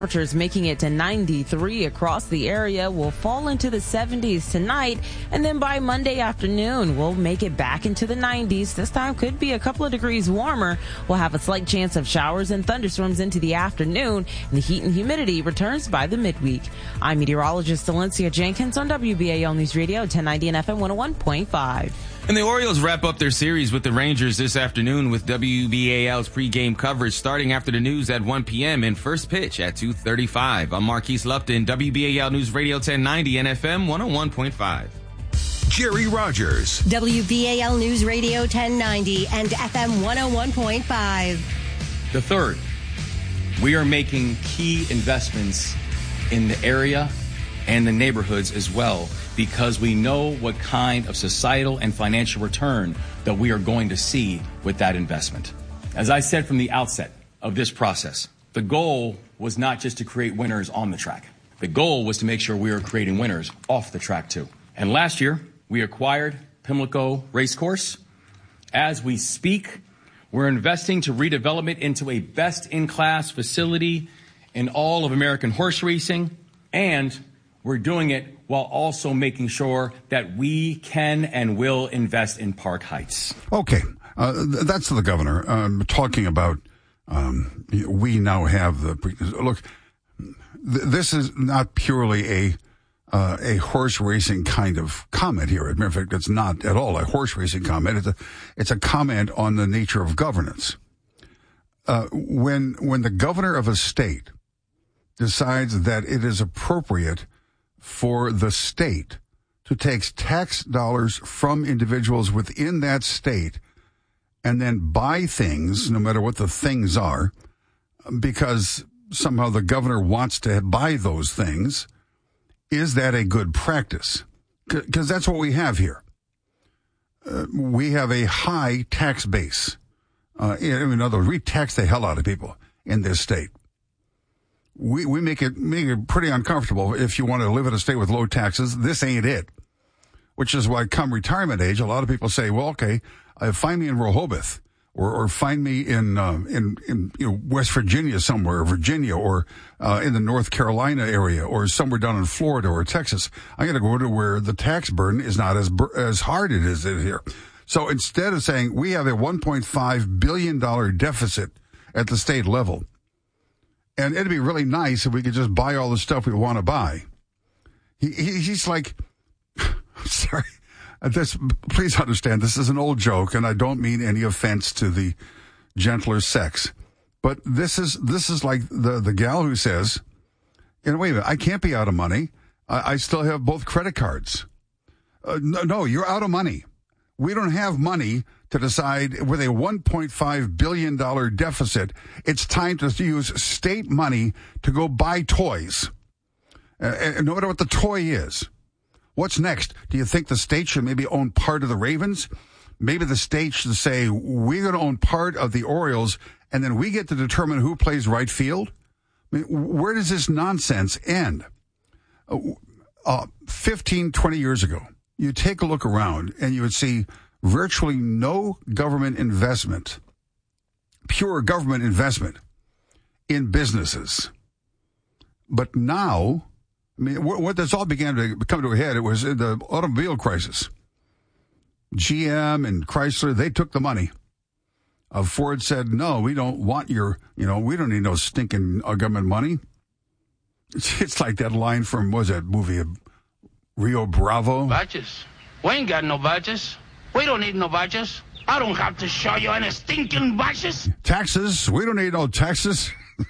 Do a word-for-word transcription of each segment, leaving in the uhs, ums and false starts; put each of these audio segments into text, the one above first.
Temperatures making it to ninety-three across the area. Will fall into the seventies tonight, and then by Monday afternoon, we'll make it back into the nineties. This time could be a couple of degrees warmer. We'll have a slight chance of showers and thunderstorms into the afternoon, and the heat and humidity returns by the midweek. I'm meteorologist Valencia Jenkins on W B A L News Radio, ten ninety and F M one oh one point five. And the Orioles wrap up their series with the Rangers this afternoon with W B A L's pregame coverage starting after the news at one p.m. and first pitch at two thirty-five. I'm Marquise Lupton, W B A L News Radio ten ninety and F M one oh one point five. Jerry Rogers. W B A L News Radio ten ninety and F M one oh one point five. The third, we are making key investments in the area and the neighborhoods as well, because we know what kind of societal and financial return that we are going to see with that investment. As I said from the outset of this process, the goal was not just to create winners on the track. The goal was to make sure we were creating winners off the track too. And last year, we acquired Pimlico Racecourse. As we speak, we're investing to redevelop it into a best-in-class facility in all of American horse racing, and we're doing it while also making sure that we can and will invest in Park Heights. Okay. Uh, th- that's the governor um, talking about um, we now have the... Pre- look, th- this is not purely a uh, a horse racing kind of comment here. As a matter of fact, it's not at all a horse racing comment. It's a, it's a comment on the nature of governance. Uh, when when the governor of a state decides that it is appropriate for the state to take tax dollars from individuals within that state and then buy things, no matter what the things are, because somehow the governor wants to buy those things, is that a good practice? Because that's what we have here. Uh, we have a high tax base. Uh, in other words, we tax the hell out of people in this state. We we make it make it pretty uncomfortable if you want to live in a state with low taxes. This ain't it. Which is why, come retirement age, a lot of people say, "Well, okay, uh, find me in Rehoboth, or or find me in uh, in in you know West Virginia somewhere, or Virginia, or uh, in the North Carolina area, or somewhere down in Florida or Texas. I'm going to go to where the tax burden is not as as hard it is here." So instead of saying we have a one point five billion dollars deficit at the state level, and it'd be really nice if we could just buy all the stuff we want to buy. He, he, he's like, sorry, this, please understand, this is an old joke, and I don't mean any offense to the gentler sex. But this is this is like the, the gal who says, you know, wait a minute, I can't be out of money. I, I still have both credit cards. Uh, no, no, you're out of money. We don't have money to decide with a one point five billion dollars deficit. It's time to use state money to go buy toys. Uh, and no matter what the toy is. What's next? Do you think the state should maybe own part of the Ravens? Maybe the state should say, we're going to own part of the Orioles, and then we get to determine who plays right field? I mean, where does this nonsense end? Uh, uh, fifteen, twenty years ago, you take a look around and you would see virtually no government investment, pure government investment in businesses. But now, I mean, what, what this all began to come to a head, it was in the automobile crisis. G M and Chrysler, they took the money. Uh, Ford said, no, we don't want your, you know, we don't need no stinking uh, government money. It's, it's like that line from, what was that movie, uh, Rio Bravo? Badges. We ain't got no badges. We don't need no badges. I don't have to show you any stinking badges. Taxes. We don't need no taxes.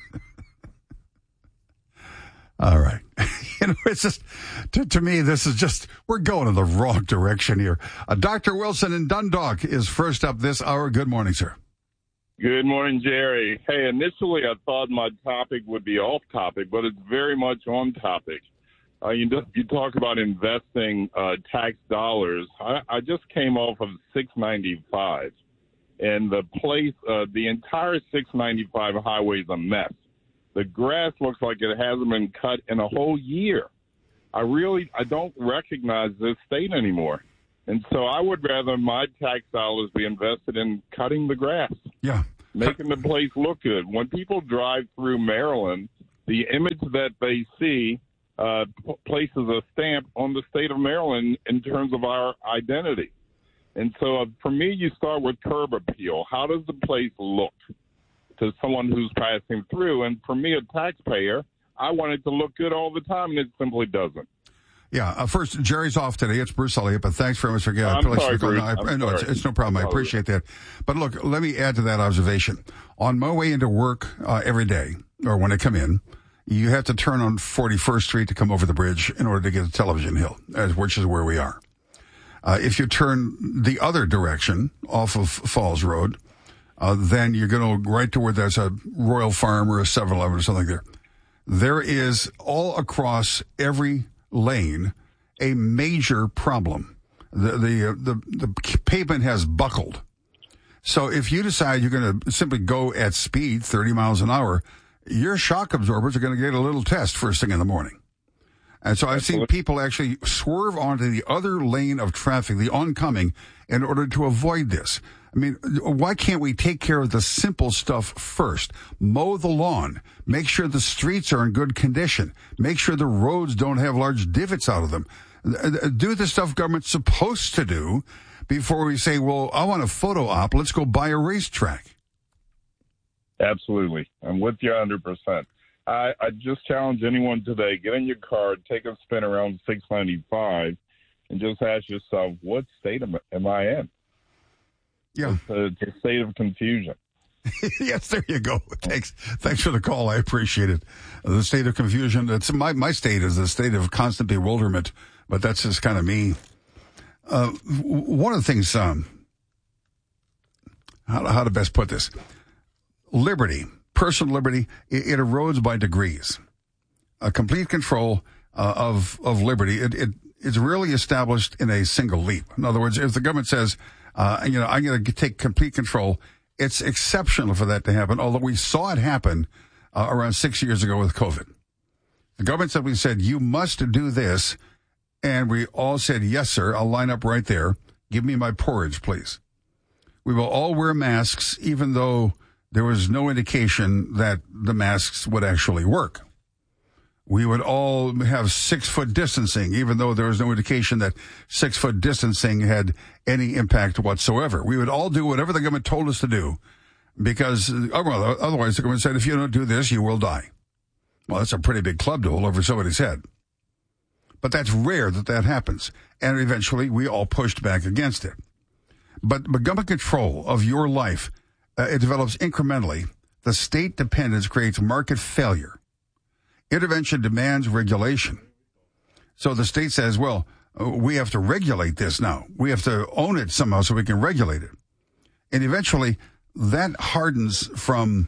All right. You know, it's just, to, to me, this is just, we're going in the wrong direction here. Uh, Doctor Wilson in Dundalk is first up this hour. Good morning, sir. Good morning, Jerry. Hey, initially I thought my topic would be off topic, but it's very much on topic. Uh, you, you talk about investing uh, tax dollars. I, I just came off of six ninety-five, and the place, uh, the entire six ninety-five highway is a mess. The grass looks like it hasn't been cut in a whole year. I really, I don't recognize this state anymore. And so I would rather my tax dollars be invested in cutting the grass. Yeah. Making the place look good. When people drive through Maryland, the image that they see uh, p- places a stamp on the state of Maryland in terms of our identity. And so uh, for me, you start with curb appeal. How does the place look to someone who's passing through? And for me, a taxpayer, I want it to look good all the time, and it simply doesn't. Yeah. Uh, first, Jerry's off today. It's Bruce Elliott, but thanks very much for getting. I'm sorry, Bruce. No, I, I'm no it's, sorry. it's no problem. I appreciate that. But look, let me add to that observation. On my way into work uh, every day, or when I come in, you have to turn on forty-first Street to come over the bridge in order to get to Television Hill, as, which is where we are. Uh, if you turn the other direction off of Falls Road, uh, then you're going to right to where there's a Royal Farm or a seven eleven or something there. There is all across every lane a major problem. The the uh, the, the pavement has buckled. So if you decide you're going to simply go at speed, thirty miles an hour, your shock absorbers are going to get a little test first thing in the morning. And so I've seen people actually swerve onto the other lane of traffic, the oncoming, in order to avoid this. I mean, why can't we take care of the simple stuff first? Mow the lawn. Make sure the streets are in good condition. Make sure the roads don't have large divots out of them. Do the stuff government's supposed to do before we say, well, I want a photo op. Let's go buy a racetrack. Absolutely. I'm with you one hundred percent. I, I just challenge anyone today, get in your car, take a spin around six ninety-five, and just ask yourself, what state am, am I in? Yeah. It's a, it's a state of confusion. Yes, there you go. Thanks Thanks for the call. I appreciate it. The state of confusion. It's my, my state is the state of constant bewilderment, but that's just kind of me. Uh, one of the things, um, how, how to best put this, liberty. Personal liberty, it, it erodes by degrees. A complete control uh, of of liberty, it, it it's really established in a single leap. In other words, if the government says, uh, you know, I'm going to take complete control, it's exceptional for that to happen. Although we saw it happen uh, around six years ago with COVID. The government simply said, you must do this, and we all said, yes, sir. I'll line up right there. Give me my porridge, please. We will all wear masks, even though there was no indication that the masks would actually work. We would all have six-foot distancing, even though there was no indication that six-foot distancing had any impact whatsoever. We would all do whatever the government told us to do, because otherwise the government said, if you don't do this, you will die. Well, that's a pretty big club to hold over somebody's head. But that's rare that that happens. And eventually we all pushed back against it. But, but government control of your life, Uh, it develops incrementally. The state dependence creates market failure. Intervention demands regulation. So the state says, well, uh, we have to regulate this now. We have to own it somehow so we can regulate it. And eventually that hardens from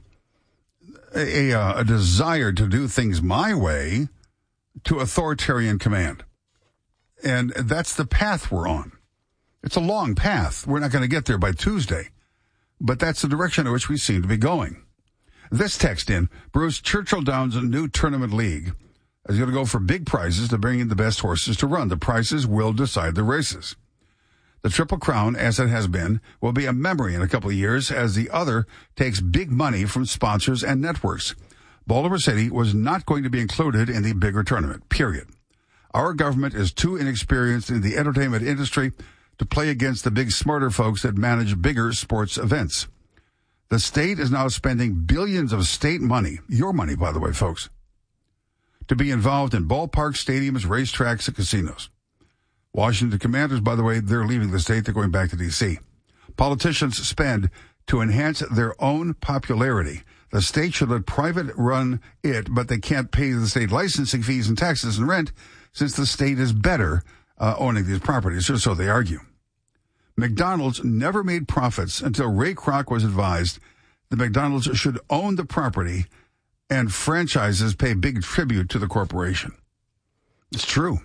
a, a, a desire to do things my way to authoritarian command. And that's the path we're on. It's a long path. We're not going to get there by Tuesday. But that's the direction in which we seem to be going. This text in, Bruce, Churchill Downs' new tournament league is going to go for big prizes to bring in the best horses to run. The prizes will decide the races. The Triple Crown, as it has been, will be a memory in a couple of years as the other takes big money from sponsors and networks. Baltimore City was not going to be included in the bigger tournament, period. Our government is too inexperienced in the entertainment industry to play against the big smarter folks that manage bigger sports events. The state is now spending billions of state money, your money, by the way, folks, to be involved in ballparks, stadiums, racetracks, and casinos. Washington Commanders, by the way, they're leaving the state. They're going back to D C. Politicians spend to enhance their own popularity. The state should let private run it, but they can't pay the state licensing fees and taxes and rent since the state is better Uh, owning these properties, or so they argue. McDonald's never made profits until Ray Kroc was advised that McDonald's should own the property and franchises pay big tribute to the corporation. It's true.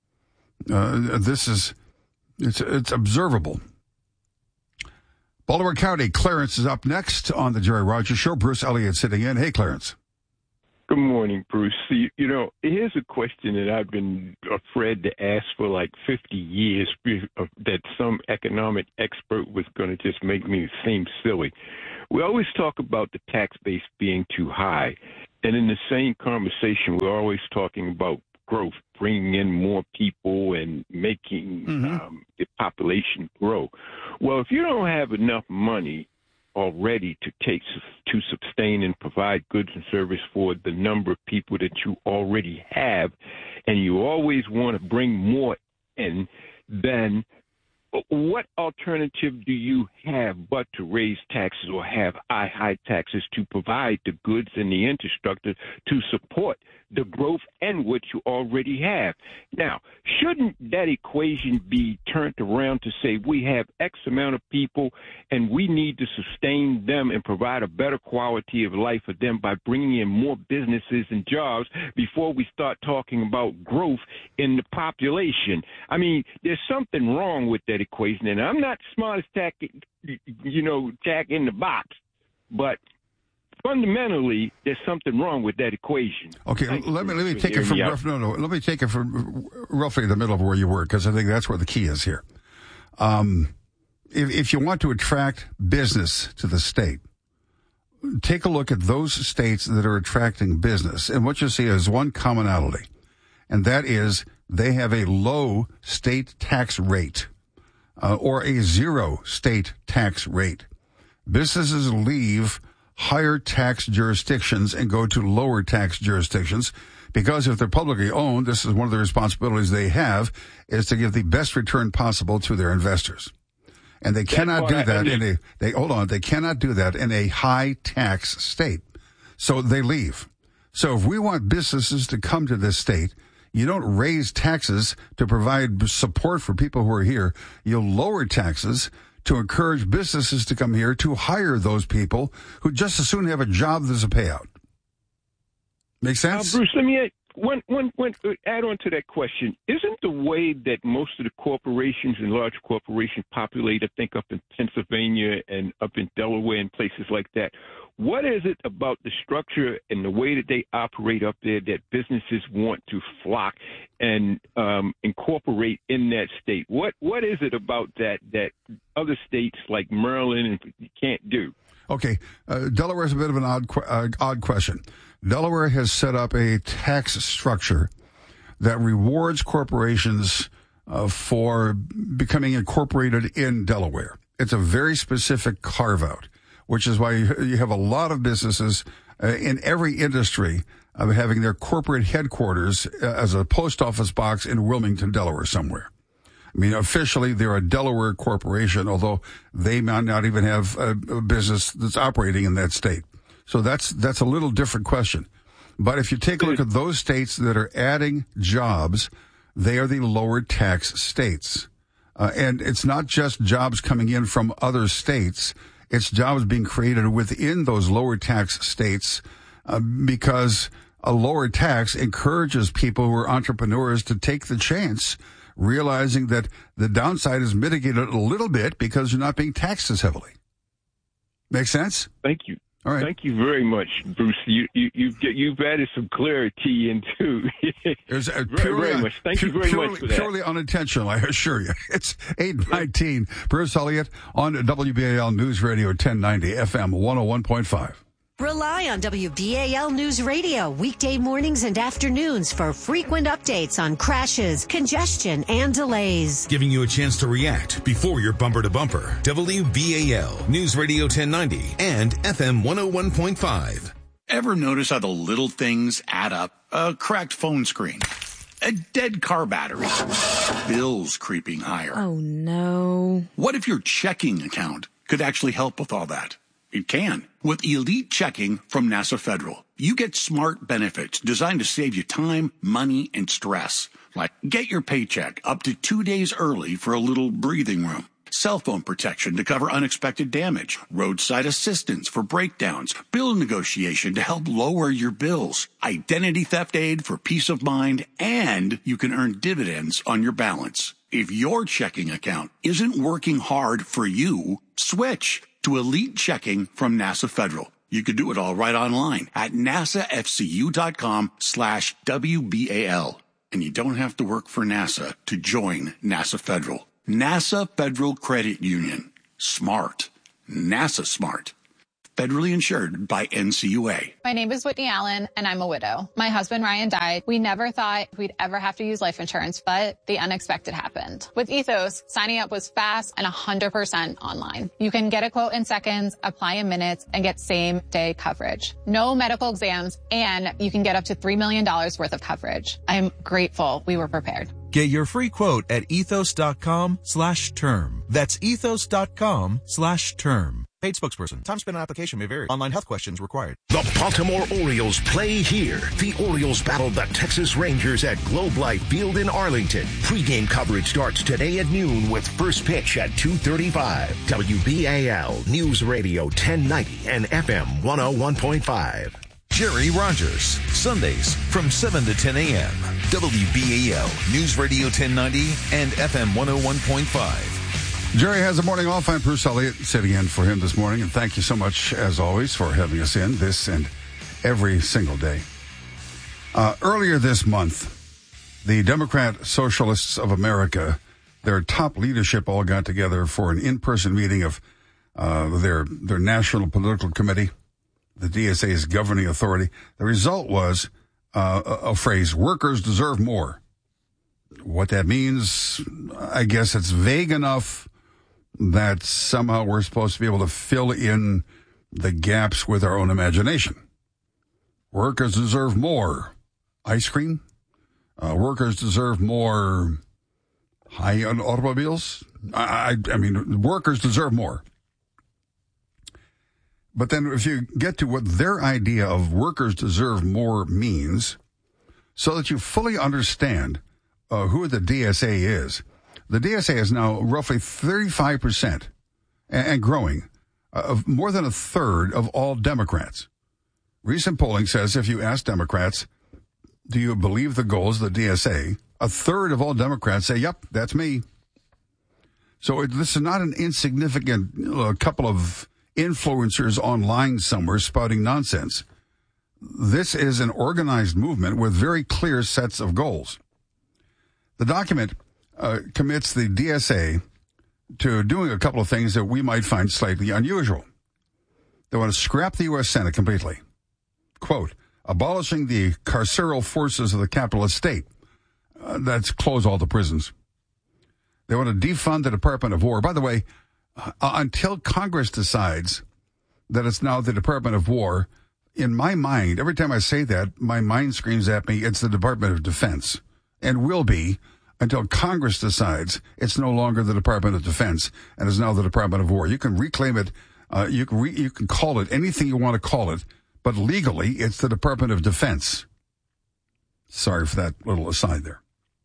Uh, this is, it's, it's observable. Baltimore County, Clarence is up next on the Jerry Rogers Show. Bruce Elliott sitting in. Hey, Clarence. Good morning, Bruce. You, you know, here's a question that I've been afraid to ask for like fifty years, that some economic expert was going to just make me seem silly. We always talk about the tax base being too high. And in the same conversation, we're always talking about growth, bringing in more people and making mm-hmm. um, the population grow. Well, if you don't have enough money already to take to sustain and provide goods and service for the number of people that you already have, and you always want to bring more in, then what alternative do you have but to raise taxes or have high, high taxes to provide the goods and the infrastructure to support the growth and what you already have? Now, shouldn't that equation be turned around to say we have X amount of people and we need to sustain them and provide a better quality of life for them by bringing in more businesses and jobs before we start talking about growth in the population? I mean, there's something wrong with that equation, and I'm not the smartest tack, you know, tack in the box, but fundamentally, there's something wrong with that equation. Okay, Thank let me let me take it from rough, no no let me take it from roughly the middle of where you were, because I think that's where the key is here. Um, if if you want to attract business to the state, take a look at those states that are attracting business, and what you see is one commonality, and that is they have a low state tax rate. Uh, or a zero state tax rate. Businesses leave higher tax jurisdictions and go to lower tax jurisdictions because if they're publicly owned, this is one of the responsibilities they have, is to give the best return possible to their investors. And they cannot do that in a, they, hold on, they cannot do that in a high tax state. So they leave. So if we want businesses to come to this state, you don't raise taxes to provide support for people who are here. You lower taxes to encourage businesses to come here to hire those people who just as soon have a job as a payout. Make sense? Uh, Bruce, let me add one, one, one, add on to that question. Isn't the way that most of the corporations and large corporations populate, I think, up in Pennsylvania and up in Delaware and places like that, what is it about the structure and the way that they operate up there that businesses want to flock and um, incorporate in that state? What What is it about that that other states like Maryland can't do? Okay, uh, Delaware is a bit of an odd uh, odd question. Delaware has set up a tax structure that rewards corporations uh, for becoming incorporated in Delaware. It's a very specific carve-out, which is why you have a lot of businesses uh, in every industry of having their corporate headquarters uh, as a post office box in Wilmington, Delaware somewhere. I mean, officially, they're a Delaware corporation, although they might not even have a, a business that's operating in that state. So that's that's a little different question. But if you take a look at those states that are adding jobs, they are the lower tax states. Uh, and it's not just jobs coming in from other states. It's jobs being created within those lower tax states uh, because a lower tax encourages people who are entrepreneurs to take the chance, realizing that the downside is mitigated a little bit because you're not being taxed as heavily. Make sense? Thank you. All right. Thank you very much, Bruce. You, you, you've you've added some clarity into There's a very, purely, very much. Thank pu- you very purely, much for that. Purely unintentional, I assure you. It's eight nineteen. Bruce Elliott on W B A L News Radio ten ninety F M one oh one point five. Rely on W B A L News Radio weekday mornings and afternoons for frequent updates on crashes, congestion, and delays. Giving you a chance to react before you're bumper to bumper. W B A L News Radio ten ninety and F M one oh one point five. Ever notice how the little things add up? A cracked phone screen, a dead car battery, bills creeping higher. Oh, no. What if your checking account could actually help with all that? It can. With Elite Checking from NASA Federal, you get smart benefits designed to save you time, money, and stress. Like get your paycheck up to two days early for a little breathing room. Cell phone protection to cover unexpected damage. Roadside assistance for breakdowns. Bill negotiation to help lower your bills. Identity theft aid for peace of mind. And you can earn dividends on your balance. If your checking account isn't working hard for you, switch to Elite Checking from NASA Federal. You could do it all right online at nasafcu.com slash WBAL. And you don't have to work for NASA to join NASA Federal. NASA Federal Credit Union. Smart. NASA smart. Federally insured by N C U A. My name is Whitney Allen, and I'm a widow. My husband, Ryan, died. We never thought we'd ever have to use life insurance, but the unexpected happened. With Ethos, signing up was fast and one hundred percent online. You can get a quote in seconds, apply in minutes, and get same-day coverage. No medical exams, and you can get up to three million dollars worth of coverage. I'm grateful we were prepared. Get your free quote at ethos.com slash term. That's ethos.com slash term. Paid spokesperson. Time spent on application may vary. Online health questions required. The Baltimore Orioles play here. The Orioles battle the Texas Rangers at Globe Life Field in Arlington. Pre-game coverage starts today at noon with first pitch at two thirty-five. W B A L News Radio ten ninety and F M one oh one point five. Jerry Rogers, Sundays from seven to ten a.m. W B A L News Radio ten ninety and F M one oh one point five. Jerry has a morning off. I'm Bruce Elliott sitting in for him this morning, and thank you so much, as always, for having us in this and every single day. Uh, earlier this month, the Democrat Socialists of America, their top leadership all got together for an in-person meeting of uh, their their National Political Committee, the D S A's governing authority. The result was uh, a, a phrase, workers deserve more. What that means, I guess it's vague enough that somehow we're supposed to be able to fill in the gaps with our own imagination. Workers deserve more ice cream. Uh, workers deserve more high-end automobiles. I, I, I mean, workers deserve more. But then if you get to what their idea of workers deserve more means, so that you fully understand uh, who the D S A is, the D S A is now roughly thirty-five percent and, and growing uh, of more than a third of all Democrats. Recent polling says if you ask Democrats, do you believe the goals of the D S A? A third of all Democrats say, yep, that's me. So it, this is not an insignificant uh, couple of influencers online somewhere spouting nonsense. This is an organized movement with very clear sets of goals. The document uh, commits the D S A to doing a couple of things that we might find slightly unusual. They want to scrap the U S Senate completely. Quote, abolishing the carceral forces of the capitalist state. Uh, that's close all the prisons. They want to defund the Department of War. By the way, uh, until Congress decides that it's now the Department of War, in my mind, every time I say that, my mind screams at me, it's the Department of Defense, and will be until Congress decides it's no longer the Department of Defense and is now the Department of War. You can reclaim it. Uh, you can re- you can call it anything you want to call it, but legally, it's the Department of Defense. Sorry for that little aside there.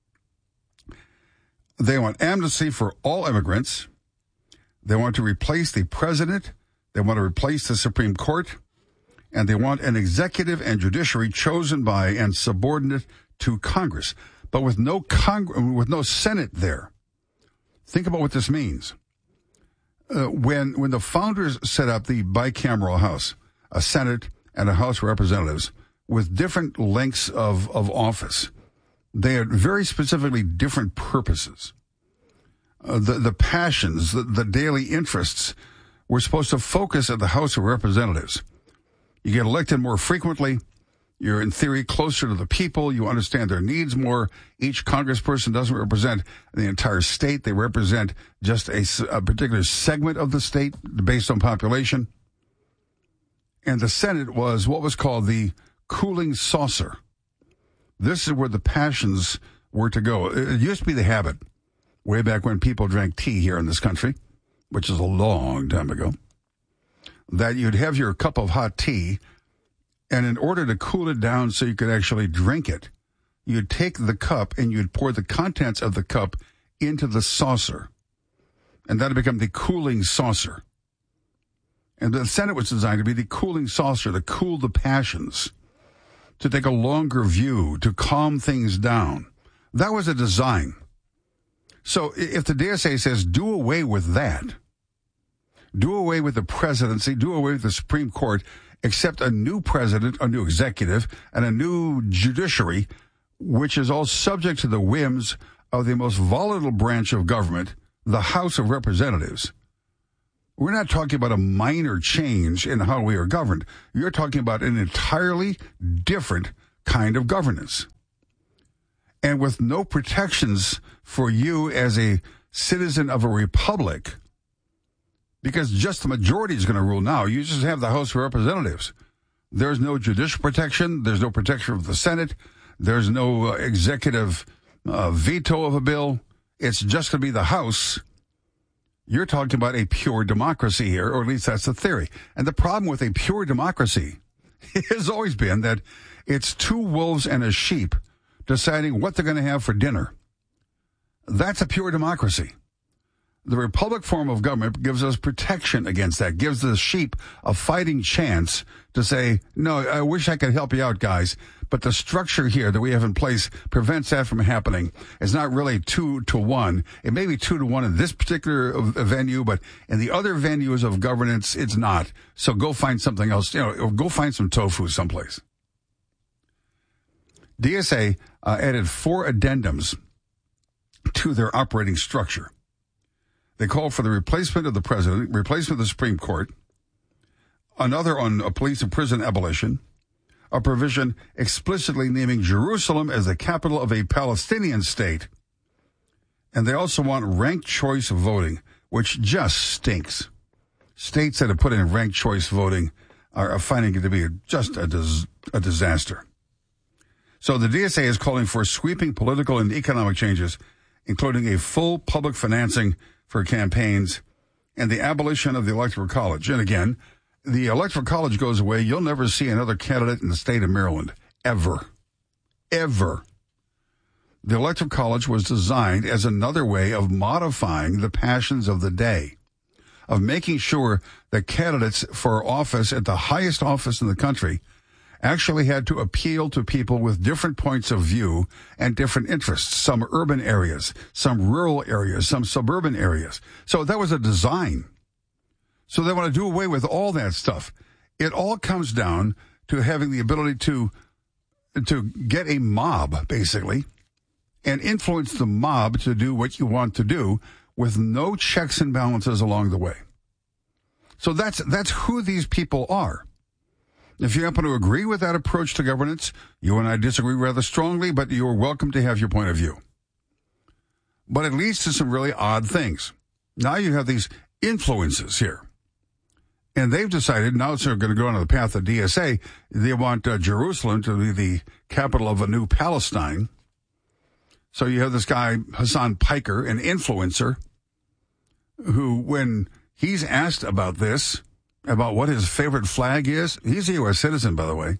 They want amnesty for all immigrants. They want to replace the president. They want to replace the Supreme Court. And they want an executive and judiciary chosen by and subordinate to Congress, but with no Cong- with no Senate there. Think about what this means. Uh, when when the founders set up the bicameral House, a Senate and a House of Representatives with different lengths of, of office, they had very specifically different purposes. Uh, the, the passions, the, the daily interests were supposed to focus at the House of Representatives. You get elected more frequently. You're, in theory, closer to the people. You understand their needs more. Each congressperson doesn't represent the entire state. They represent just a, a particular segment of the state based on population. And the Senate was what was called the cooling saucer. This is where the passions were to go. It used to be the habit, way back when people drank tea here in this country, which is a long time ago, that you'd have your cup of hot tea, and in order to cool it down so you could actually drink it, you'd take the cup and you'd pour the contents of the cup into the saucer. And that would become the cooling saucer. And the Senate was designed to be the cooling saucer, to cool the passions, to take a longer view, to calm things down. That was a design. So if the D S A says do away with that, do away with the presidency, do away with the Supreme Court, except a new president, a new executive, and a new judiciary, which is all subject to the whims of the most volatile branch of government, the House of Representatives. We're not talking about a minor change in how we are governed. You're talking about an entirely different kind of governance. And with no protections for you as a citizen of a republic, because just the majority is going to rule now. You just have the House of Representatives. There's no judicial protection. There's no protection of the Senate. There's no uh, executive uh, veto of a bill. It's just going to be the House. You're talking about a pure democracy here, or at least that's the theory. And the problem with a pure democracy has always been that it's two wolves and a sheep deciding what they're going to have for dinner. That's a pure democracy. The republic form of government gives us protection against that, gives the sheep a fighting chance to say, no, I wish I could help you out, guys, but the structure here that we have in place prevents that from happening. It's not really two to one. It may be two to one in this particular venue, but in the other venues of governance, it's not. So go find something else, you know, or go find some tofu someplace. D S A uh, added four addendums to their operating structure. They call for the replacement of the president, replacement of the Supreme Court, another on a police and prison abolition, a provision explicitly naming Jerusalem as the capital of a Palestinian state, and they also want ranked choice voting, which just stinks. States that have put in ranked choice voting are, are finding it to be just a, dis- a disaster. So the D S A is calling for sweeping political and economic changes, including a full public financing for campaigns and the abolition of the Electoral College. And again, the Electoral College goes away. You'll never see another candidate in the state of Maryland. Ever. Ever. The Electoral College was designed as another way of modifying the passions of the day, of making sure that candidates for office at the highest office in the country actually had to appeal to people with different points of view and different interests, some urban areas, some rural areas, some suburban areas. So that was a design. So they want to do away with all that stuff. It all comes down to having the ability to, to get a mob, basically, and influence the mob to do what you want to do with no checks and balances along the way. So that's, that's who these people are. If you happen to agree with that approach to governance, you and I disagree rather strongly, but you are welcome to have your point of view. But it leads to some really odd things. Now you have these influences here. And they've decided, now they're going to go on the path of D S A, they want uh, Jerusalem to be the capital of a new Palestine. So you have this guy, Hassan Piker, an influencer, who, when he's asked about this, about what his favorite flag is. He's a U S citizen, by the way.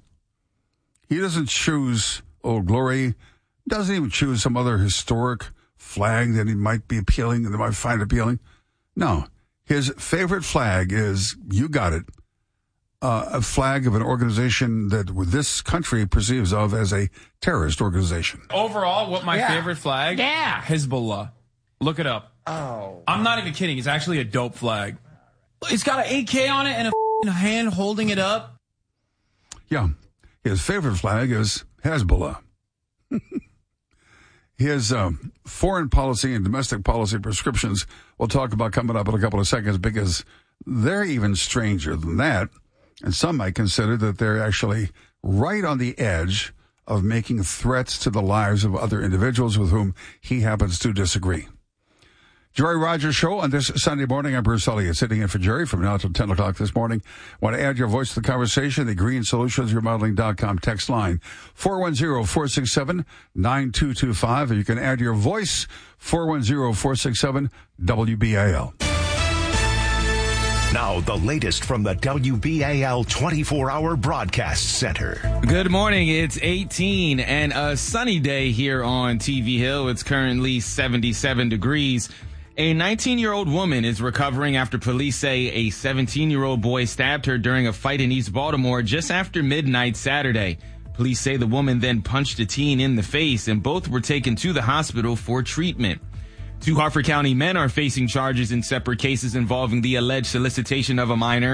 He doesn't choose Old Glory, doesn't even choose some other historic flag that he might be appealing, that might find appealing. No, his favorite flag is, you got it, uh, a flag of an organization that this country perceives of as a terrorist organization. Overall, what my yeah. favorite flag? Yeah. Hezbollah. Look it up. Oh. I'm not even kidding. It's actually a dope flag. It's got an A K on it and a hand holding it up. Yeah. His favorite flag is Hezbollah. His um, foreign policy and domestic policy prescriptions we'll talk about coming up in a couple of seconds, because they're even stranger than that. And some might consider that they're actually right on the edge of making threats to the lives of other individuals with whom he happens to disagree. Jerry Rogers Show on this Sunday morning. I'm Bruce Elliott, sitting in for Jerry from now till ten o'clock this morning. Want to add your voice to the conversation? The Green Solutions Remodeling dot com text line, four one zero, four six seven, nine two two five. Or you can add your voice, four one zero, four six seven, W B A L. Now, the latest from the W B A L twenty-four hour Broadcast Center. Good morning. It's eighteen and a sunny day here on T V Hill. It's currently seventy-seven degrees. A nineteen-year-old woman is recovering after police say a seventeen-year-old boy stabbed her during a fight in East Baltimore just after midnight Saturday. Police say the woman then punched a teen in the face, and both were taken to the hospital for treatment. Two Harford County men are facing charges in separate cases involving the alleged solicitation of a minor.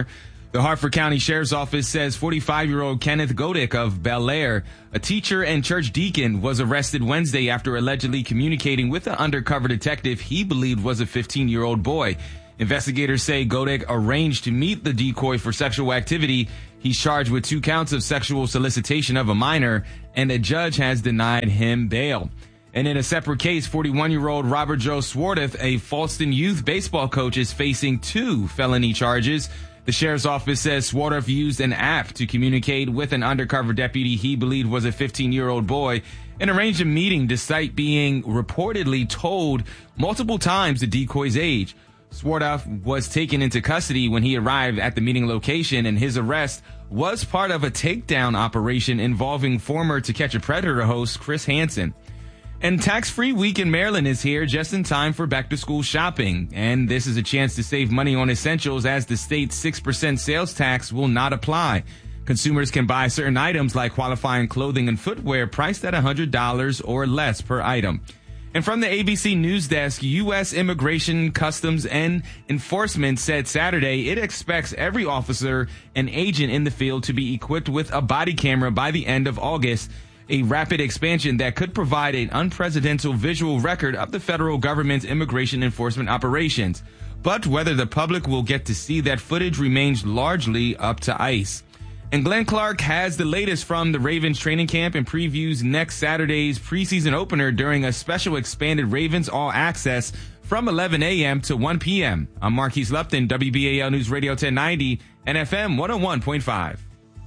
The Hartford County Sheriff's Office says forty-five-year-old Kenneth Godick of Bel Air, a teacher and church deacon, was arrested Wednesday after allegedly communicating with an undercover detective he believed was a fifteen-year-old boy. Investigators say Godick arranged to meet the decoy for sexual activity. He's charged with two counts of sexual solicitation of a minor, and a judge has denied him bail. And in a separate case, forty-one-year-old Robert Joe Swarteth, a Falston youth baseball coach, is facing two felony charges. The sheriff's office says Swarteth used an app to communicate with an undercover deputy he believed was a fifteen-year-old boy and arranged a meeting despite being reportedly told multiple times the decoy's age. Swarteth was taken into custody when he arrived at the meeting location, and his arrest was part of a takedown operation involving former To Catch a Predator host Chris Hansen. And tax-free week in Maryland is here just in time for back-to-school shopping. And this is a chance to save money on essentials as the state's six percent sales tax will not apply. Consumers can buy certain items like qualifying clothing and footwear priced at one hundred dollars or less per item. And from the A B C News Desk, U S Immigration, Customs, and Enforcement said Saturday it expects every officer and agent in the field to be equipped with a body camera by the end of August, a rapid expansion that could provide an unprecedented visual record of the federal government's immigration enforcement operations. But whether the public will get to see that footage remains largely up to ICE. And Glenn Clark has the latest from the Ravens training camp and previews next Saturday's preseason opener during a special expanded Ravens All Access from eleven a.m. to one p.m. I'm Marquise Lupton, W B A L News Radio ten ninety and F M one oh one point five.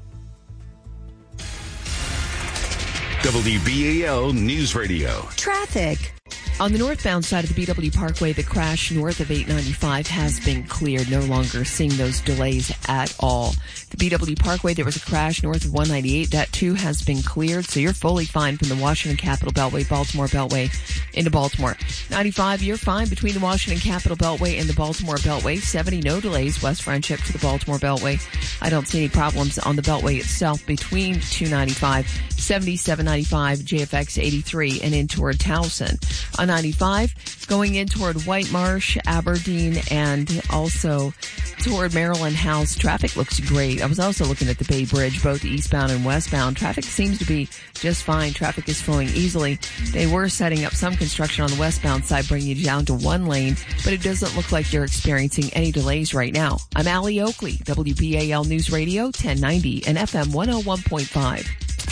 W B A L News Radio. Traffic. On the northbound side of the B W Parkway, the crash north of eight ninety-five has been cleared. No longer seeing those delays at all. The B W Parkway, there was a crash north of one ninety-eight. That too has been cleared, so you're fully fine from the Washington Capitol Beltway, Baltimore Beltway into Baltimore. ninety-five, you're fine between the Washington Capitol Beltway and the Baltimore Beltway. seventy, no delays, West Friendship to the Baltimore Beltway. I don't see any problems on the Beltway itself between two ninety-five, seventy-seven ninety-five, J F X eighty-three, and in toward Towson. On ninety-five, going in toward White Marsh, Aberdeen, and also toward Maryland House. Traffic looks great. I was also looking at the Bay Bridge, both eastbound and westbound. Traffic seems to be just fine. Traffic is flowing easily. They were setting up some construction on the westbound side, bringing you down to one lane, but it doesn't look like you're experiencing any delays right now. I'm Allie Oakley, W B A L News Radio ten ninety and F M one oh one point five.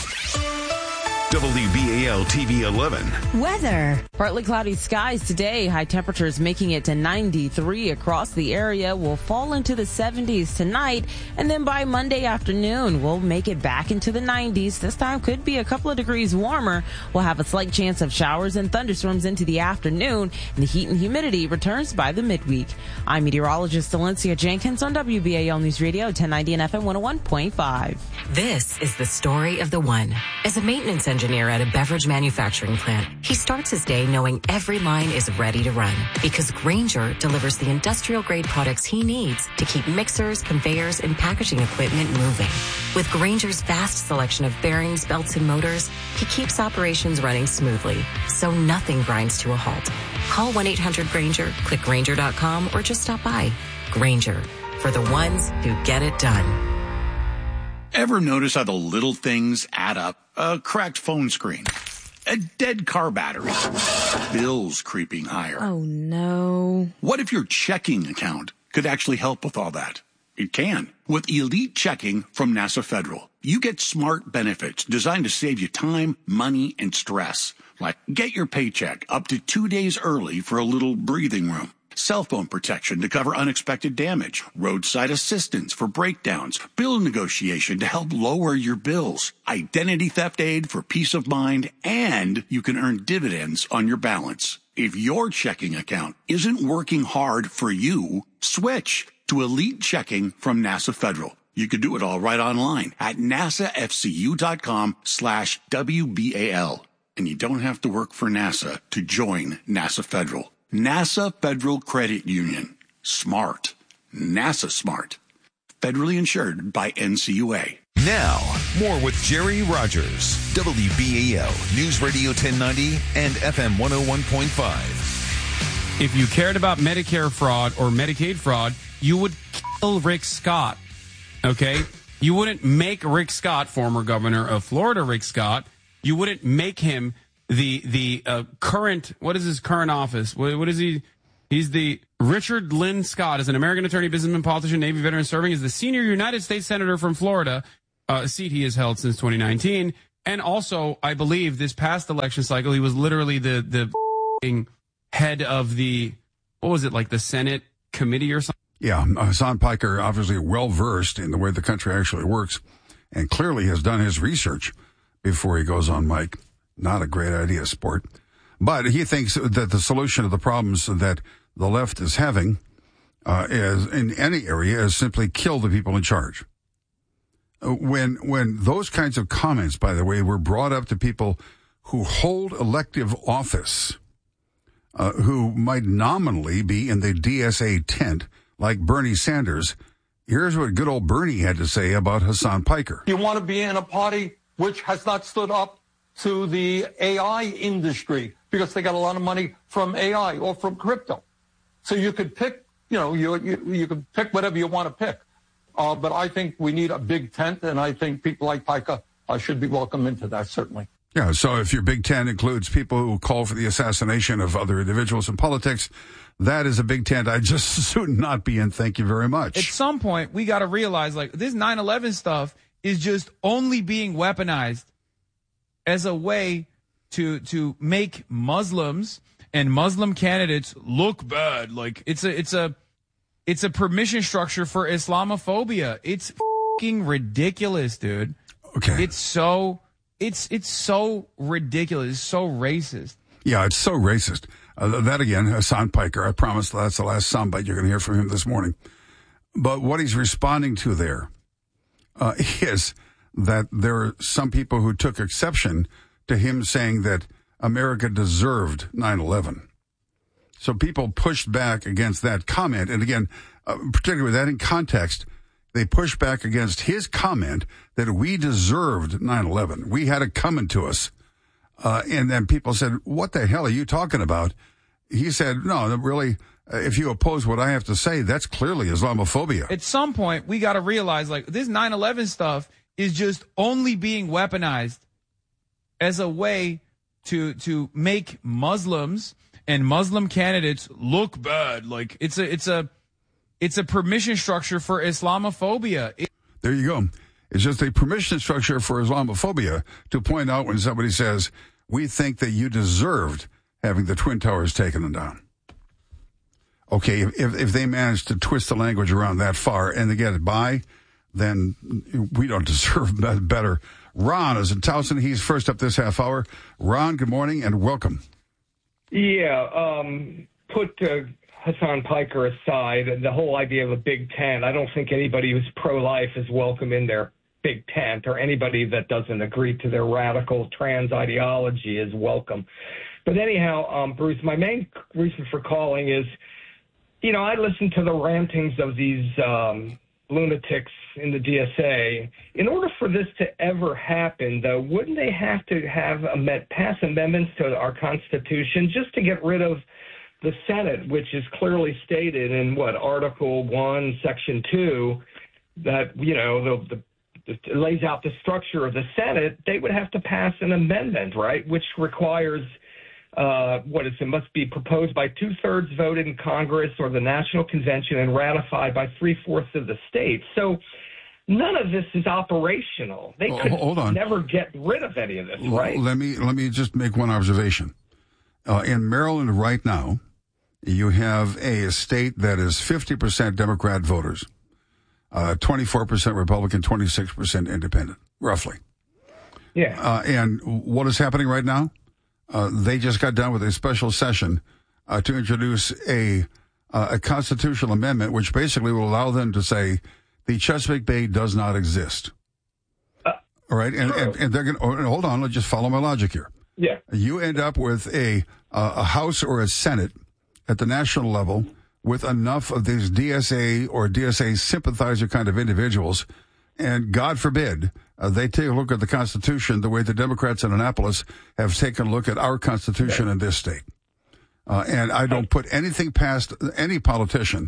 W B A L T V eleven. Weather. Partly cloudy skies today. High temperatures making it to ninety-three across the area. Will fall into the seventies tonight. And then by Monday afternoon, we'll make it back into the nineties. This time could be a couple of degrees warmer. We'll have a slight chance of showers and thunderstorms into the afternoon. And the heat and humidity returns by the midweek. I'm meteorologist Valencia Jenkins on W B A L News Radio ten ninety and F M one oh one point five. This is the story of the one. As a maintenance engineer, engineer at a beverage manufacturing plant, he starts his day knowing every line is ready to run because Grainger delivers the industrial-grade products he needs to keep mixers, conveyors, and packaging equipment moving. With Grainger's vast selection of bearings, belts, and motors, he keeps operations running smoothly, so nothing grinds to a halt. Call one eight hundred Grainger, click Grainger dot com, or just stop by. Grainger, for the ones who get it done. Ever notice how the little things add up? A cracked phone screen, a dead car battery, bills creeping higher. Oh, no. What if your checking account could actually help with all that? It can. With Elite Checking from NASA Federal, you get smart benefits designed to save you time, money, and stress. Like get your paycheck up to two days early for a little breathing room. Cell phone protection to cover unexpected damage, roadside assistance for breakdowns, bill negotiation to help lower your bills, identity theft aid for peace of mind, and you can earn dividends on your balance. If your checking account isn't working hard for you, switch to Elite Checking from NASA Federal. You can do it all right online at nasafcu.com slash WBAL. And you don't have to work for NASA to join NASA Federal. NASA Federal Credit Union. Smart. NASA smart. Federally insured by N C U A. Now, more with Jerry Rogers. W B A L News Radio ten ninety and F M one oh one point five. If you cared about Medicare fraud or Medicaid fraud, you would kill Rick Scott. Okay? You wouldn't make Rick Scott, former governor of Florida, Rick Scott, you wouldn't make him the the uh, current, what is his current office? What, what is he? He's the Richard Lynn Scott is an American attorney, businessman, politician, Navy veteran, serving as the senior United States Senator from Florida, uh, a seat he has held since twenty nineteen. And also, I believe this past election cycle, he was literally the the head of the, what was it, like the Senate committee or something? Yeah, Hasan Piker, obviously well-versed in the way the country actually works, and clearly has done his research before he goes on mic. Not a great idea, sport. But he thinks that the solution to the problems that the left is having uh, is in any area is simply kill the people in charge. When when those kinds of comments, by the way, were brought up to people who hold elective office, uh, who might nominally be in the D S A tent, like Bernie Sanders, here's what good old Bernie had to say about Hasan Piker. You want to be in a party which has not stood up to the A I industry because they got a lot of money from A I or from crypto. So you could pick, you know, you you, you could pick whatever you want to pick. Uh, but I think we need a big tent, and I think people like Piker uh, should be welcome into that, certainly. Yeah, so if your big tent includes people who call for the assassination of other individuals in politics, that is a big tent I just should not be in. Thank you very much. At some point, we got to realize, like, this nine eleven stuff is just only being weaponized as a way to to make Muslims and Muslim candidates look bad. Like, it's a it's a it's a permission structure for Islamophobia. It's fucking ridiculous, dude. Okay. It's so it's it's so ridiculous. It's so racist. Yeah, it's so racist. Uh, that again, Hasan Piker. I promise that's the last soundbite you're going to hear from him this morning. But what he's responding to there uh, is that there are some people who took exception to him saying that America deserved nine eleven. So people pushed back against that comment. And again, uh, particularly with that in context, they pushed back against his comment that we deserved nine eleven. We had it coming to us. Uh, and then people said, what the hell are you talking about? He said, no, really, uh, if you oppose what I have to say, that's clearly Islamophobia. At some point, we got to realize, like, this nine eleven stuff is just only being weaponized as a way to to make Muslims and Muslim candidates look bad. Like, it's a it's a it's a permission structure for Islamophobia. It- there you go. It's just a permission structure for Islamophobia to point out when somebody says, we think that you deserved having the Twin Towers taken down. Okay, if if they manage to twist the language around that far and they get it by, then we don't deserve better. Ron is in Towson. He's first up this half hour. Ron, good morning and welcome. Yeah, um, put uh, Hasan Piker aside, the whole idea of a big tent, I don't think anybody who's pro-life is welcome in their big tent, or anybody that doesn't agree to their radical trans ideology is welcome. But anyhow, um, Bruce, my main reason for calling is, you know, I listen to the rantings of these um, lunatics in the D S A. In order for this to ever happen, though, wouldn't they have to have a met, pass amendments to our Constitution just to get rid of the Senate, which is clearly stated in, what, Article one, Section two, that, you know, the, the, it lays out the structure of the Senate? They would have to pass an amendment, right, which requires uh, what is it must be proposed by two-thirds voted in Congress or the National Convention and ratified by three-fourths of the states. So none of this is operational. They could Hold on. never get rid of any of this, right? Let me let me just make one observation. Uh, in Maryland right now, you have a state that is fifty percent Democrat voters, uh, twenty-four percent Republican, twenty-six percent independent, roughly. Yeah. Uh, and what is happening right now? Uh, they just got done with a special session uh, to introduce a uh, a constitutional amendment, which basically will allow them to say the Chesapeake Bay does not exist. Uh, All right, and, and, and they're going to hold on. Let's just follow my logic here. Yeah. You end up with a uh, a House or a Senate at the national level with enough of these D S A or D S A sympathizer kind of individuals, and God forbid uh, they take a look at the Constitution the way the Democrats in Annapolis have taken a look at our Constitution in this state. Uh, and I don't put anything past any politician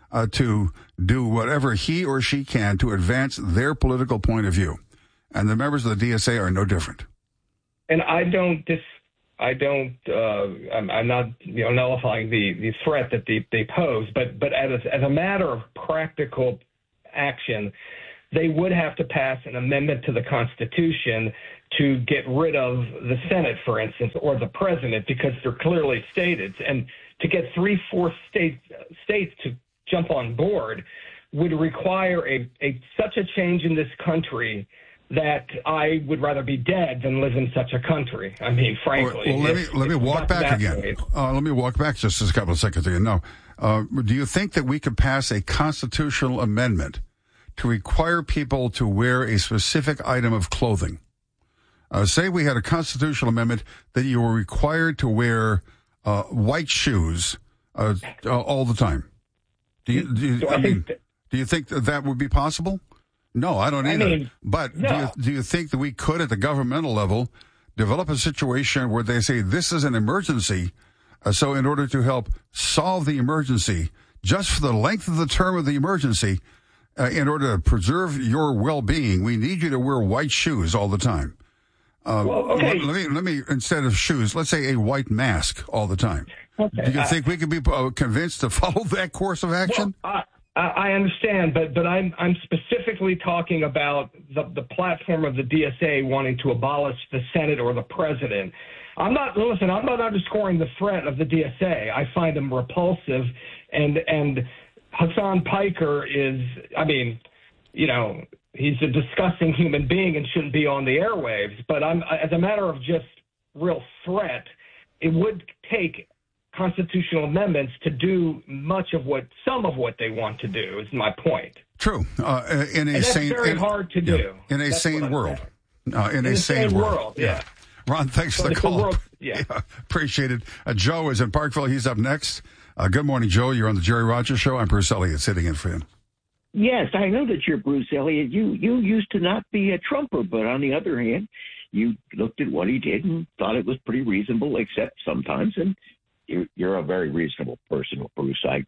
uh, to do whatever he or she can to advance their political point of view. And the members of the D S A are no different. And I don't dis, I don't, uh, I'm, I'm not, you know, nullifying the, the threat that they, they pose, but, but as, as a matter of practical action, they would have to pass an amendment to the Constitution to get rid of the Senate, for instance, or the president, because they're clearly stated. And to get three-fourths state, states to jump on board would require a, a such a change in this country that I would rather be dead than live in such a country. I mean, frankly. Well, let me let me walk back again. Uh, let me walk back just a couple of seconds again. No, uh, do you think that we could pass a constitutional amendment to require people to wear a specific item of clothing? Uh, say we had a constitutional amendment that you were required to wear uh, white shoes uh, uh, all the time. Do you, do you, I mean, do you think that that would be possible? No, I don't either. I mean, but no. do, you, do you think that we could, at the governmental level, develop a situation where they say this is an emergency, uh, so in order to help solve the emergency, just for the length of the term of the emergency, uh, in order to preserve your well-being, we need you to wear white shoes all the time. Uh, well, okay. let, let me, let me, instead of shoes, let's say a white mask all the time. Okay. Do you uh, think we could be uh, convinced to follow that course of action? Well, uh, I understand, but but I'm I'm specifically talking about the the platform of the D S A wanting to abolish the Senate or the president. I'm not listen. I'm not underscoring the threat of the D S A. I find them repulsive, and and Hasan Piker is. I mean, you know, he's a disgusting human being and shouldn't be on the airwaves. But I'm as a matter of just real threat, it would take constitutional amendments to do much of what some of what they want to do is my point. True. Uh, in a and that's sane, very in, hard to yeah, do. In a that's sane world. Uh, in, in a sane, sane world. world. Yeah. yeah. Ron, thanks so for the call. World, yeah. yeah. Appreciate it. Uh, Joe is in Parkville. He's up next. Uh, good morning, Joe. You're on the Jerry Rogers Show. I'm Bruce Elliott sitting in for him. Yes, I know that you're Bruce Elliott. You you used to not be a Trumper, but on the other hand, you looked at what he did and thought it was pretty reasonable, except sometimes, and You're, you're a very reasonable person, Bruce. I,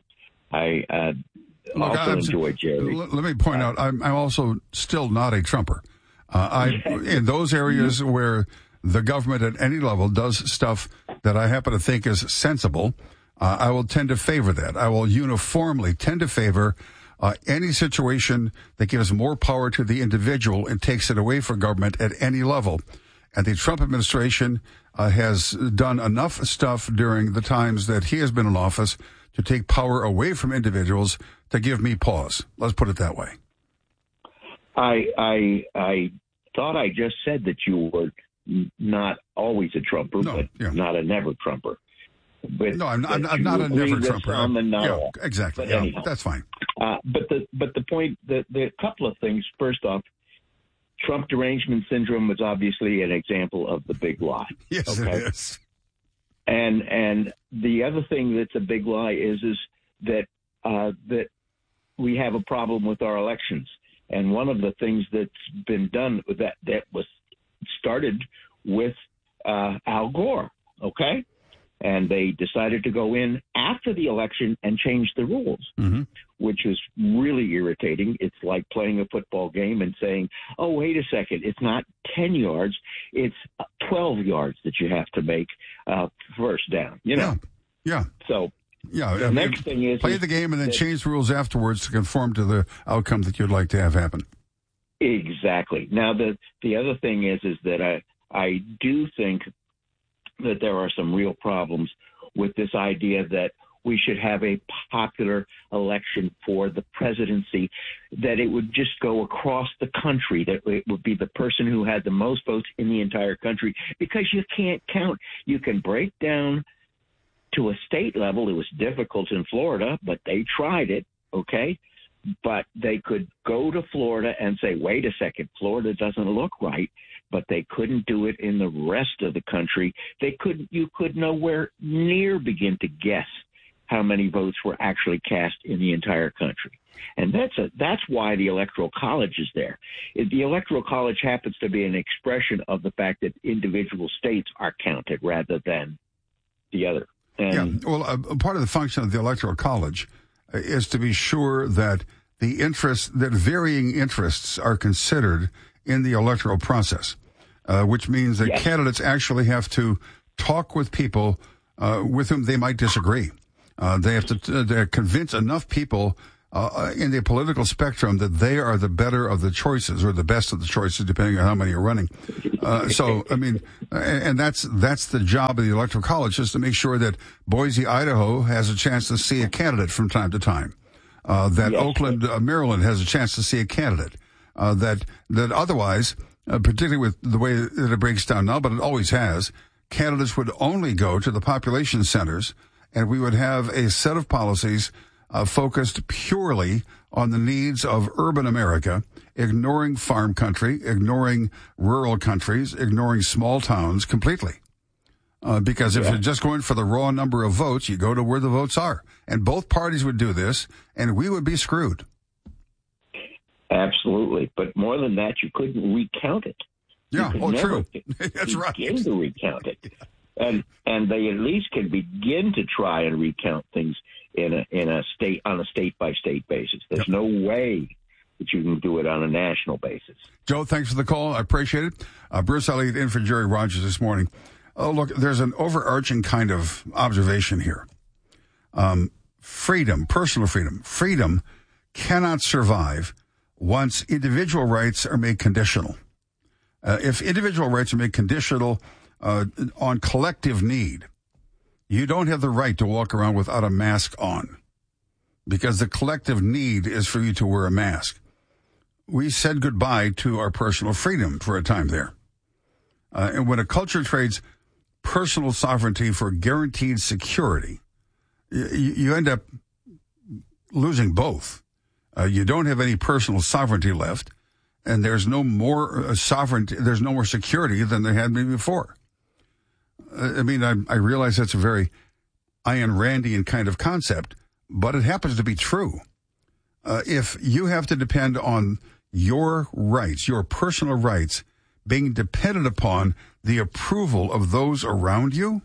I uh, Look, also I'm, enjoy Jerry. Let me point out, I'm, I'm also still not a Trumper. Uh, I in those areas where the government at any level does stuff that I happen to think is sensible, uh, I will tend to favor that. I will uniformly tend to favor uh, any situation that gives more power to the individual and takes it away from government at any level. And the Trump administration uh, has done enough stuff during the times that he has been in office to take power away from individuals to give me pause. Let's put it that way. I I I thought I just said that you were not always a Trumper, no, but yeah. not a never Trumper. But no, I'm not, I'm, I'm not a never Trumper. On the yeah, exactly. But yeah, anyhow, that's fine. Uh, but the but the point, the the couple of things. First off, Trump derangement syndrome was obviously an example of the big lie. Yes, okay? It is. And and the other thing that's a big lie is is that uh, that we have a problem with our elections. And one of the things that's been done with that that was started with uh, Al Gore, okay? And they decided to go in after the election and change the rules, mm-hmm. which is really irritating. It's like playing a football game and saying, oh, wait a second, it's not ten yards, it's twelve yards that you have to make uh, first down, you know? Yeah. yeah. So yeah, the I mean, next thing is... Play is the game and then that, change the rules afterwards to conform to the outcome that you'd like to have happen. Exactly. Now, the the other thing is is that I I do think that there are some real problems with this idea that we should have a popular election for the presidency, that it would just go across the country, that it would be the person who had the most votes in the entire country, because you can't count. You can break down to a state level. It was difficult in Florida, but they tried it, okay? But they could go to Florida and say, wait a second, Florida doesn't look right, but they couldn't do it in the rest of the country. They couldn't, you could nowhere near begin to guess how many votes were actually cast in the entire country. And that's a, that's why the Electoral College is there. The Electoral College happens to be an expression of the fact that individual states are counted rather than the other. And yeah, well, uh, part of the function of the Electoral College is to be sure that the interests, that varying interests are considered in the electoral process, uh, which means that yes. candidates actually have to talk with people uh, with whom they might disagree. Uh, they have to uh, convince enough people uh, in the political spectrum that they are the better of the choices or the best of the choices, depending on how many are running. Uh, so, I mean, and, and that's that's the job of the Electoral College, is to make sure that Boise, Idaho has a chance to see a candidate from time to time, uh, that yes. Oakland, uh, Maryland has a chance to see a candidate, uh, that that otherwise, uh, particularly with the way that it breaks down now, but it always has, candidates would only go to the population centers, and we would have a set of policies Uh, focused purely on the needs of urban America, ignoring farm country, ignoring rural countries, ignoring small towns completely. Uh, because if yeah. you're just going for the raw number of votes, you go to where the votes are. And both parties would do this, and we would be screwed. Absolutely. But more than that, you couldn't recount it. Yeah, oh, true. That's right. Begin to recount it. And and they at least can begin to try and recount things in a in a state on a state by state basis. There's yep. no way that you can do it on a national basis. Joe, thanks for the call. I appreciate it. Uh, Bruce Elliott in for Jerry Rogers this morning. Oh, look, there's an overarching kind of observation here. Um, freedom, personal freedom, freedom cannot survive once individual rights are made conditional. Uh, if individual rights are made conditional uh, on collective need, you don't have the right to walk around without a mask on, because the collective need is for you to wear a mask. We said goodbye to our personal freedom for a time there. Uh, and when a culture trades personal sovereignty for guaranteed security, you, you end up losing both. Uh, you don't have any personal sovereignty left, and there's no more uh, sovereignty, there's no more security than there had been before. I mean, I, I realize that's a very Ayn Randian kind of concept, but it happens to be true. Uh, if you have to depend on your rights, your personal rights, being dependent upon the approval of those around you,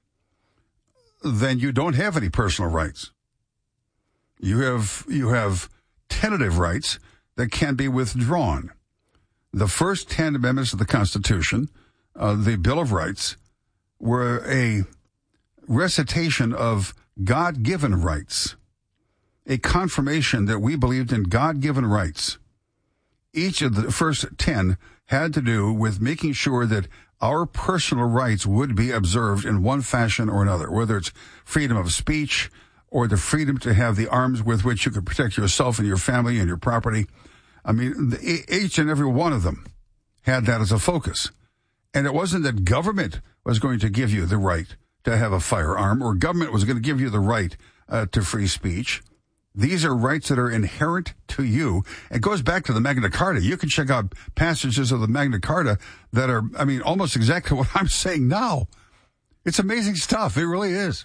then you don't have any personal rights. You have you have tentative rights that can be withdrawn. The first ten amendments of the Constitution, uh, the Bill of Rights, were a recitation of God-given rights, a confirmation that we believed in God-given rights. Each of the first ten had to do with making sure that our personal rights would be observed in one fashion or another, whether it's freedom of speech or the freedom to have the arms with which you could protect yourself and your family and your property. I mean, each and every one of them had that as a focus. And it wasn't that government was going to give you the right to have a firearm, or government was going to give you the right uh, to free speech. These are rights that are inherent to you. It goes back to the Magna Carta. You can check out passages of the Magna Carta that are, I mean, almost exactly what I'm saying now. It's amazing stuff. It really is.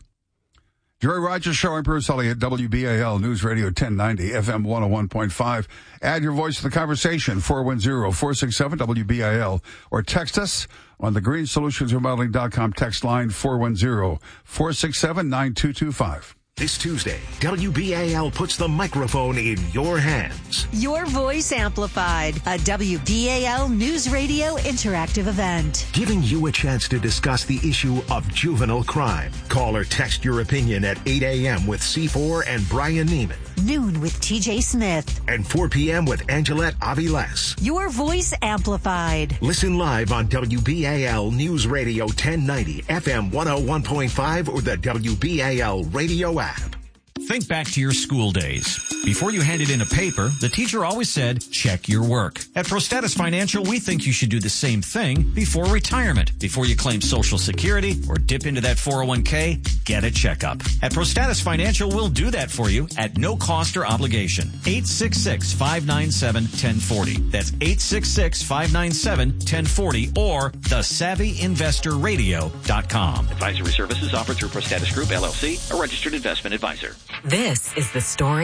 Jerry Rogers Show. I'm Bruce Elliott, W B A L News Radio ten ninety, F M one oh one point five. Add your voice to the conversation, four one zero, four six seven, W B A L, or text us on the green solutions remodeling dot com text line, four one zero, four six seven, nine two two five. This Tuesday, W B A L puts the microphone in your hands. Your Voice Amplified, a W B A L News Radio interactive event. Giving you a chance to discuss the issue of juvenile crime. Call or text your opinion at eight a.m. with C four and Brian Neiman. Noon with T J Smith. And four p.m. with Angelette Aviles. Your Voice Amplified. Listen live on W B A L News Radio ten ninety, F M one oh one point five, or the W B A L radio app. Think back to your school days. Before you handed in a paper, the teacher always said, check your work. At ProStatus Financial, we think you should do the same thing before retirement. Before you claim Social Security or dip into that four oh one k, get a checkup. At ProStatus Financial, we'll do that for you at no cost or obligation. eight six six, five nine seven, one oh four oh. That's eight six six, five nine seven, one oh four oh or the savvy investor radio dot com. Advisory services offered through ProStatus Group, L L C, a registered investment advisor. This is the story of the one.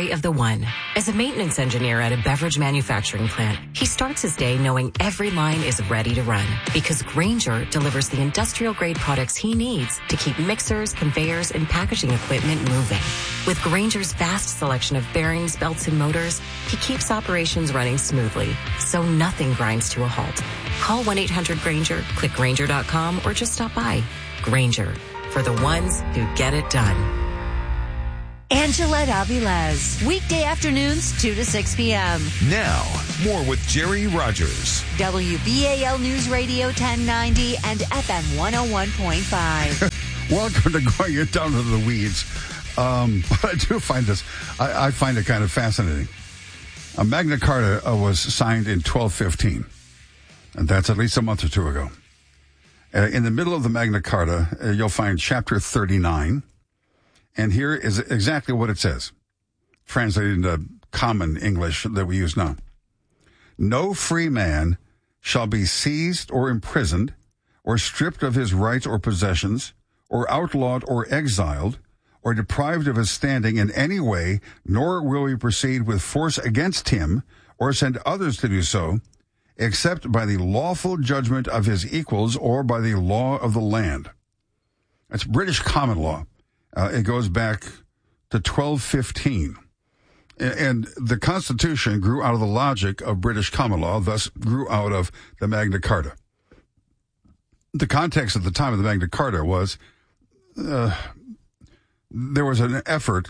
one. As a maintenance engineer at a beverage manufacturing plant, he starts his day knowing every line is ready to run because Grainger delivers the industrial-grade products he needs to keep mixers, conveyors, and packaging equipment moving. With Grainger's vast selection of bearings, belts, and motors, he keeps operations running smoothly, so nothing grinds to a halt. Call one eight hundred Grainger, click Grainger dot com, or just stop by. Grainger, for the ones who get it done. Angelette Avilés, weekday afternoons, two to six p.m. Now, more with Jerry Rogers. W B A L News Radio ten ninety and F M one oh one point five. Welcome to Going It Down to the Weeds. Um, but I do find this, I, I find it kind of fascinating. Uh, Magna Carta uh, was signed in twelve fifteen, and that's at least a month or two ago. Uh, in the middle of the Magna Carta, uh, you'll find chapter thirty-nine. And here is exactly what it says, translated into common English that we use now. No free man shall be seized or imprisoned or stripped of his rights or possessions or outlawed or exiled or deprived of his standing in any way, nor will we proceed with force against him or send others to do so, except by the lawful judgment of his equals or by the law of the land. That's British common law. Uh, it goes back to twelve fifteen. And the Constitution grew out of the logic of British common law, thus grew out of the Magna Carta. The context at the time of the Magna Carta was uh, there was an effort,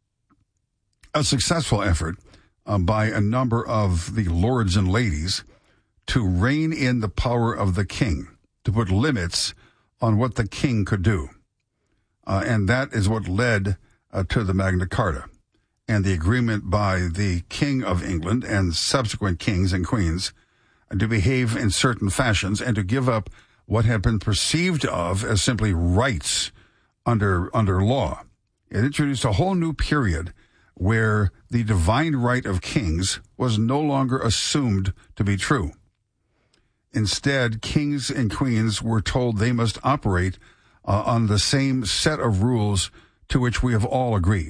a successful effort uh, by a number of the lords and ladies to rein in the power of the king, to put limits on what the king could do. Uh, and that is what led uh, to the Magna Carta and the agreement by the King of England and subsequent kings and queens uh, to behave in certain fashions and to give up what had been perceived of as simply rights under under law. It introduced a whole new period where the divine right of kings was no longer assumed to be true. Instead, kings and queens were told they must operate Uh, on the same set of rules to which we have all agreed.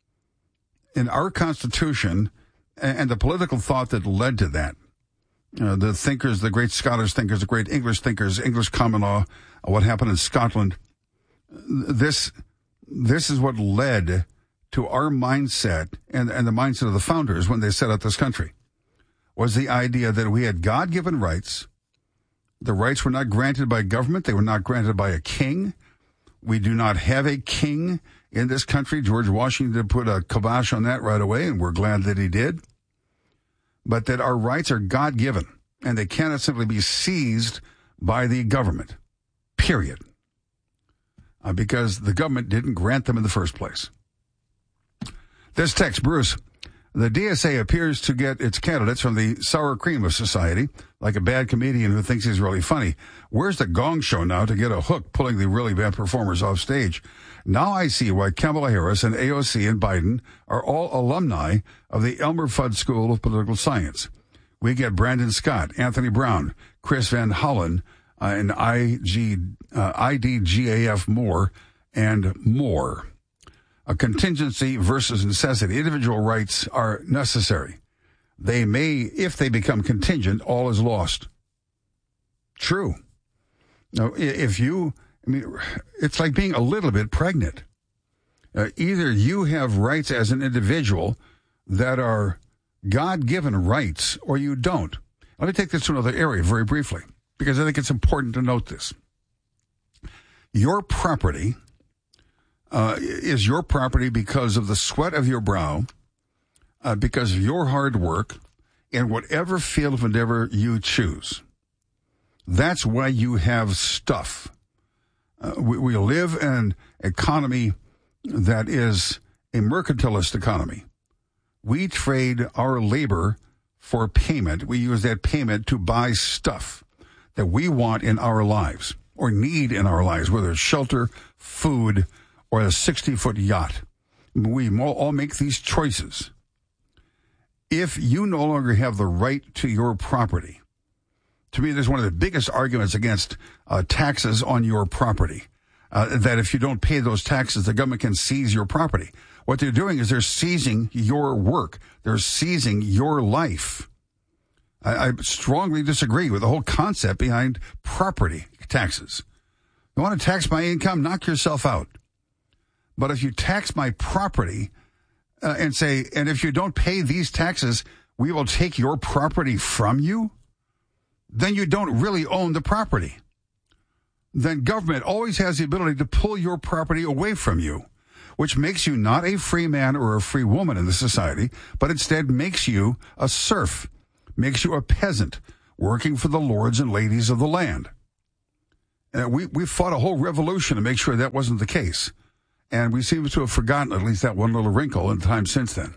In our Constitution, and, and the political thought that led to that, uh, the thinkers, the great Scottish thinkers, the great English thinkers, English common law, uh, what happened in Scotland, this this is what led to our mindset and, and the mindset of the founders when they set up this country, was the idea that we had God-given rights. The rights were not granted by government. They were not granted by a king. We do not have a king in this country. George Washington put a kibosh on that right away, and we're glad that he did. But that our rights are God-given, and they cannot simply be seized by the government, period. Uh, because the government didn't grant them in the first place. This text, Bruce. The D S A appears to get its candidates from the sour cream of society, like a bad comedian who thinks he's really funny. Where's the Gong Show now to get a hook pulling the really bad performers off stage? Now I see why Kamala Harris and A O C and Biden are all alumni of the Elmer Fudd School of Political Science. We get Brandon Scott, Anthony Brown, Chris Van Hollen, uh, and I G, uh, I D G A F Moore, and more. A contingency versus necessity. Individual rights are necessary. They may, if they become contingent, all is lost. True. Now, if you, I mean, it's like being a little bit pregnant. Uh, either you have rights as an individual that are God-given rights, or you don't. Let me take this to another area very briefly, because I think it's important to note this. Your property Uh, is your property because of the sweat of your brow, uh, because of your hard work, in whatever field of endeavor you choose. That's why you have stuff. Uh, we, we live in an economy that is a mercantilist economy. We trade our labor for payment. We use that payment to buy stuff that we want in our lives or need in our lives, whether it's shelter, food, or a sixty-foot yacht. We all make these choices. If you no longer have the right to your property, to me, there's one of the biggest arguments against uh, taxes on your property, uh, that if you don't pay those taxes, the government can seize your property. What they're doing is they're seizing your work. They're seizing your life. I, I strongly disagree with the whole concept behind property taxes. You want to tax my income? Knock yourself out. But if you tax my property uh, and say, and if you don't pay these taxes, we will take your property from you, then you don't really own the property. Then government always has the ability to pull your property away from you, which makes you not a free man or a free woman in the society, but instead makes you a serf, makes you a peasant working for the lords and ladies of the land. And we, we fought a whole revolution to make sure that wasn't the case. And we seem to have forgotten at least that one little wrinkle in time since then.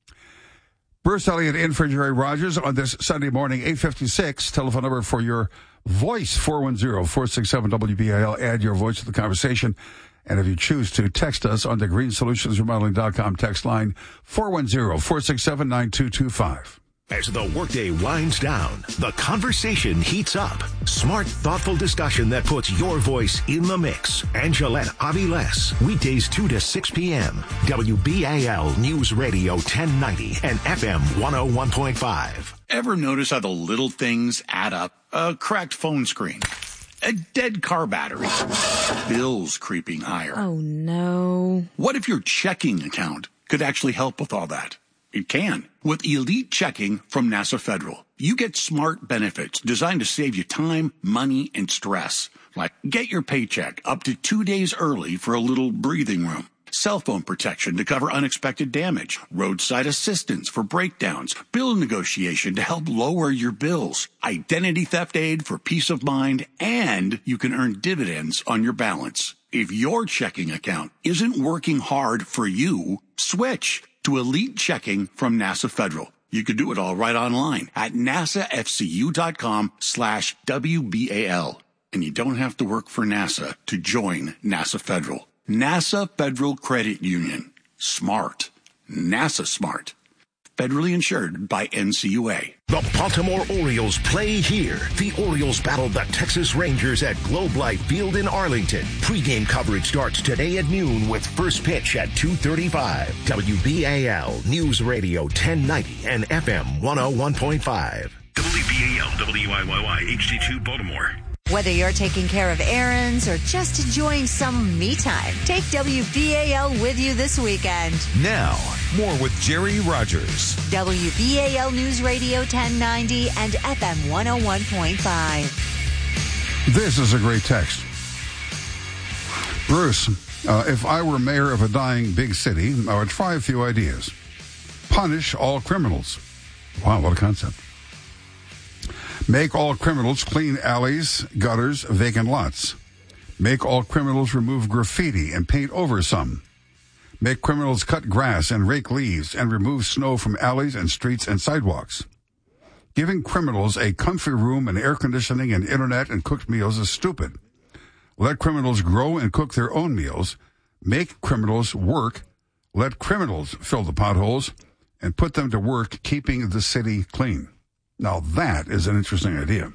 Bruce Elliott in for Jerry Rogers on this Sunday morning, eight fifty-six. Telephone number for your voice, four one zero, four six seven, W B A L. Add your voice to the conversation. And if you choose to text us on the green solutions remodeling dot com text line, four one zero, four six seven, nine two two five. As the workday winds down, the conversation heats up. Smart, thoughtful discussion that puts your voice in the mix. Angelette Aviles, weekdays two to six p.m. W B A L News Radio ten ninety and F M one oh one point five. Ever notice how the little things add up? A cracked phone screen, a dead car battery, bills creeping higher. Oh, no. What if your checking account could actually help with all that? It can. With Elite Checking from NASA Federal, you get smart benefits designed to save you time, money, and stress. Like get your paycheck up to two days early for a little breathing room. Cell phone protection to cover unexpected damage. Roadside assistance for breakdowns. Bill negotiation to help lower your bills. Identity theft aid for peace of mind. And you can earn dividends on your balance. If your checking account isn't working hard for you, switch to Elite Checking from NASA Federal. You could do it all right online at nasafcu.com slash WBAL. And you don't have to work for NASA to join NASA Federal. NASA Federal Credit Union. Smart. NASA smart. Federally insured by N C U A. The Baltimore Orioles play here. The Orioles battle the Texas Rangers at Globe Life Field in Arlington. Pre-game coverage starts today at noon with first pitch at two thirty-five. W B A L News Radio ten ninety and F M one oh one point five. W B A L W I Y Y H D two Baltimore. Whether you're taking care of errands or just enjoying some me time, take W B A L with you this weekend. Now, more with Jerry Rogers. W B A L News Radio ten ninety and F M one oh one point five. This is a great text. Bruce, uh, if I were mayor of a dying big city, I would try a few ideas. Punish all criminals. Wow, what a concept. Make all criminals clean alleys, gutters, vacant lots. Make all criminals remove graffiti and paint over some. Make criminals cut grass and rake leaves and remove snow from alleys and streets and sidewalks. Giving criminals a comfy room and air conditioning and internet and cooked meals is stupid. Let criminals grow and cook their own meals. Make criminals work. Let criminals fill the potholes and put them to work keeping the city clean. Now, that is an interesting idea.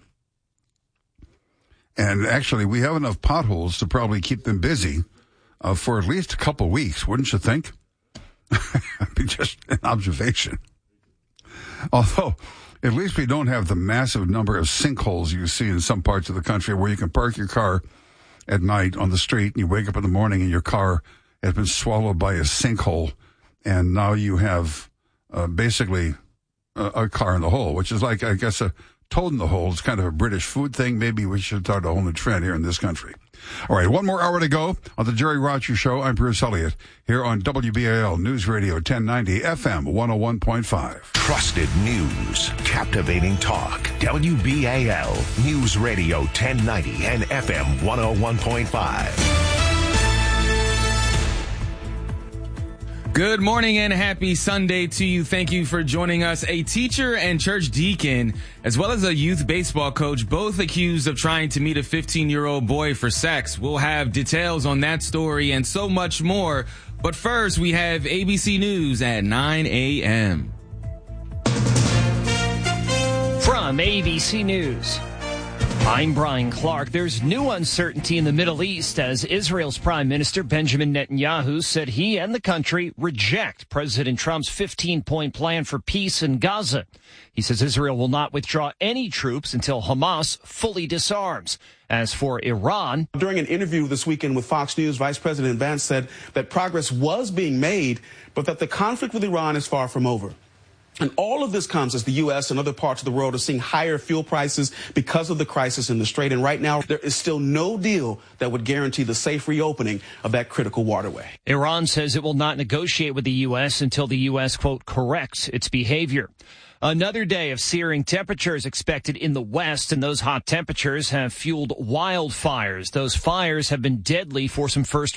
And actually, we have enough potholes to probably keep them busy uh, for at least a couple weeks, wouldn't you think? I mean, just an observation. Although, at least we don't have the massive number of sinkholes you see in some parts of the country where you can park your car at night on the street and you wake up in the morning and your car has been swallowed by a sinkhole, and now you have uh, basically a car in the hole, which is like, I guess, a toad in the hole. It's kind of a British food thing. Maybe we should start a whole new trend here in this country. All right, one more hour to go on the Jerry Rogers Show. I'm Bruce Elliott here on W B A L News Radio ten ninety F M one oh one point five. Trusted news, captivating talk. W B A L News Radio ten ninety and F M one oh one point five. Good morning and happy Sunday to you. Thank you for joining us. A teacher and church deacon, as well as a youth baseball coach, both accused of trying to meet a fifteen-year-old boy for sex. We'll have details on that story and so much more. But first, we have A B C News at nine a.m. From A B C News, I'm Brian Clark. There's new uncertainty in the Middle East as Israel's Prime Minister Benjamin Netanyahu said he and the country reject President Trump's fifteen-point plan for peace in Gaza. He says Israel will not withdraw any troops until Hamas fully disarms. As for Iran, during an interview this weekend with Fox News, Vice President Vance said that progress was being made, but that the conflict with Iran is far from over. And all of this comes as the U S and other parts of the world are seeing higher fuel prices because of the crisis in the Strait. And right now, there is still no deal that would guarantee the safe reopening of that critical waterway. Iran says it will not negotiate with the U S until the U S, quote, corrects its behavior. Another day of searing temperatures expected in the west, and those hot temperatures have fueled wildfires. Those fires have been deadly for some first